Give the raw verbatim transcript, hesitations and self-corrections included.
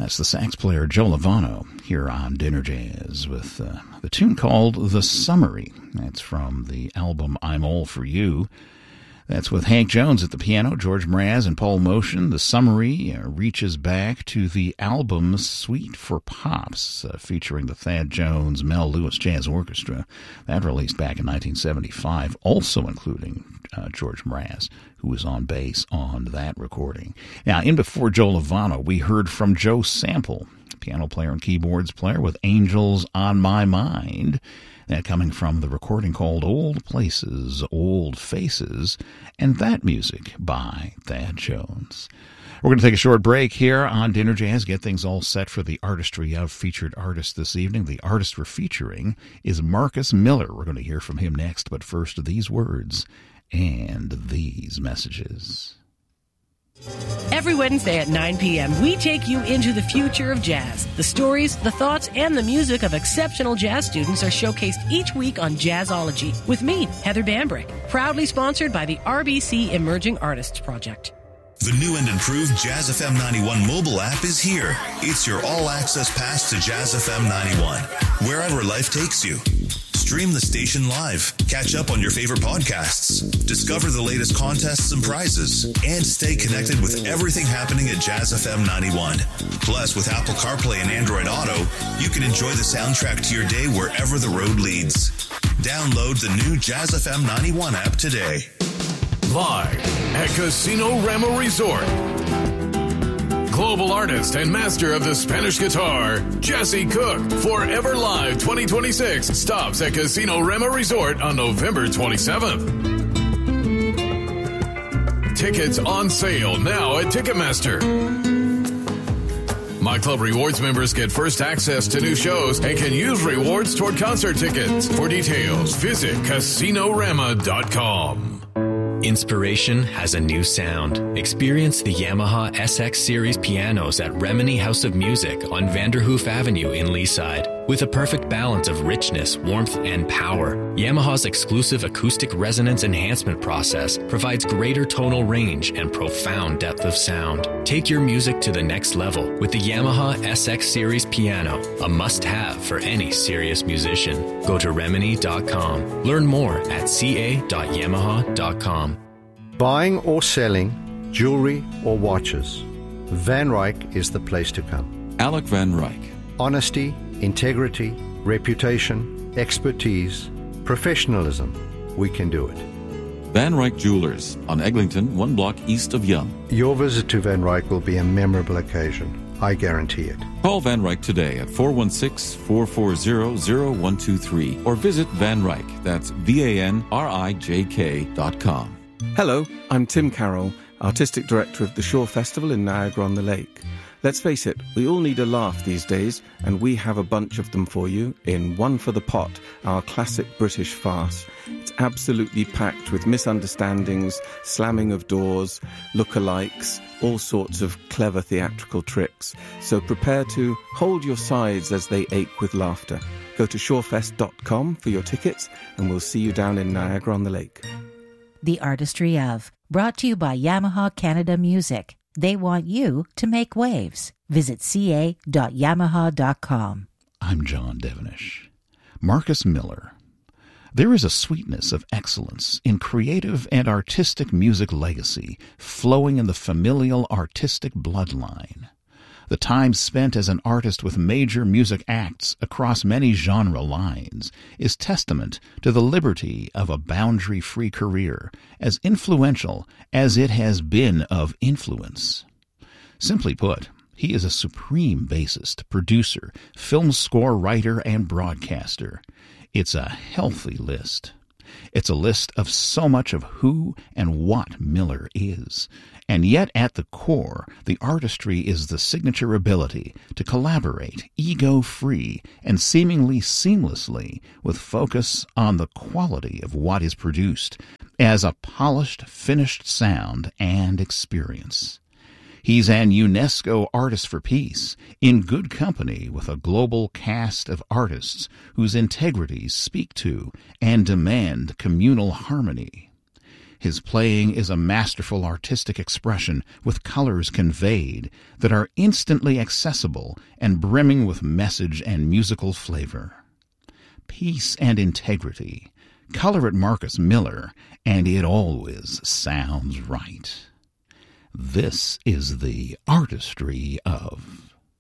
That's the sax player Joe Lovano here on Dinner Jazz with uh, the tune called The Summary. That's from the album I'm All For You. That's with Hank Jones at the piano, George Mraz and Paul Motion. The Summary uh, reaches back to the album Suite for Pops, uh, featuring the Thad Jones Mel Lewis Jazz Orchestra. That released back in nineteen seventy-five, also including uh, George Mraz, who was on bass on that recording. Now, in before Joe Lovano, we heard from Joe Sample, piano player and keyboards player with Angels on My Mind. That coming from the recording called Old Places, Old Faces, and that music by Thad Jones. We're going to take a short break here on Dinner Jazz, get things all set for the artistry of featured artists this evening. The artist we're featuring is Marcus Miller. We're going to hear from him next, but first these words and these messages. Every Wednesday at nine p.m., we take you into the future of jazz. The stories, the thoughts, and the music of exceptional jazz students are showcased each week on Jazzology with me, Heather Bambrick, proudly sponsored by the R B C Emerging Artists Project. The new and improved Jazz F M ninety-one mobile app is here. It's your all-access pass to Jazz F M ninety-one, wherever life takes you. Stream the station live, catch up on your favorite podcasts, discover the latest contests and prizes, and stay connected with everything happening at Jazz F M ninety-one. Plus, with Apple CarPlay and Android Auto, you can enjoy the soundtrack to your day wherever the road leads. Download the new Jazz F M ninety-one app today. Live at Casino Rama Resort. Global artist and master of the Spanish guitar, Jesse Cook, Forever Live twenty twenty-six stops at Casino Rama Resort on November twenty-seventh. Tickets on sale now at Ticketmaster. My Club Rewards members get first access to new shows and can use rewards toward concert tickets. For details, visit casino rama dot com. Inspiration has a new sound. Experience the Yamaha S X Series pianos at Remini House of Music on Vanderhoof Avenue in Leaside. With a perfect balance of richness, warmth, and power, Yamaha's exclusive acoustic resonance enhancement process provides greater tonal range and profound depth of sound. Take your music to the next level with the Yamaha S X Series piano, a must-have for any serious musician. Go to remini dot com. Learn more at c a dot yamaha dot com. Buying or selling jewelry or watches, Van Ryck is the place to come. Alec Van Ryck. Honesty, integrity, reputation, expertise, professionalism. We can do it. Van Ryck Jewelers on Eglinton, one block east of Yonge. Your visit to Van Ryck will be a memorable occasion. I guarantee it. Call Van Ryck today at four one six, four four zero, zero one two three or visit Van Ryck. That's V A N R I J K dot com. Hello, I'm Tim Carroll, Artistic Director of the Shore Festival in Niagara-on-the-Lake. Let's face it, we all need a laugh these days, and we have a bunch of them for you in One for the Pot, our classic British farce. It's absolutely packed with misunderstandings, slamming of doors, lookalikes, all sorts of clever theatrical tricks. So prepare to hold your sides as they ache with laughter. Go to shorefest dot com for your tickets, and we'll see you down in Niagara-on-the-Lake. The Artistry of, brought to you by Yamaha Canada Music. They want you to make waves. Visit c a dot yamaha dot com. I'm John Devenish. Marcus Miller. There is a sweetness of excellence in creative and artistic music legacy flowing in the familial artistic bloodline. The time spent as an artist with major music acts across many genre lines is testament to the liberty of a boundary-free career, as influential as it has been of influence. Simply put, he is a supreme bassist, producer, film score writer, and broadcaster. It's a healthy list. It's a list of so much of who and what Miller is. And yet at the core, the artistry is the signature ability to collaborate ego-free and seemingly seamlessly with focus on the quality of what is produced as a polished, finished sound and experience. He's an UNESCO Artist for Peace, in good company with a global cast of artists whose integrities speak to and demand communal harmony. His playing is a masterful artistic expression with colors conveyed that are instantly accessible and brimming with message and musical flavor. Peace and integrity. Color at Marcus Miller, and it always sounds right. This is the artistry of